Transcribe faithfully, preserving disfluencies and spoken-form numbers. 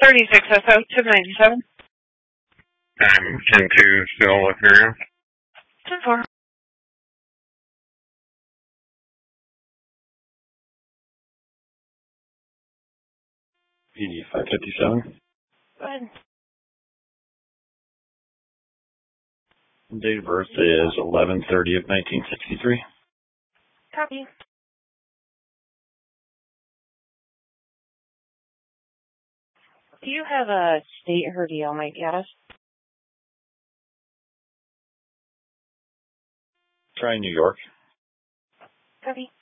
thirty-six S O two ninety-seven. I'm ten two still with Miriam. ten four. P D five fifty-seven. Go ahead. Date of birth is eleven thirty of nineteen sixty-three. Copy. Do you have a state her deal might get us? Try New York. Copy.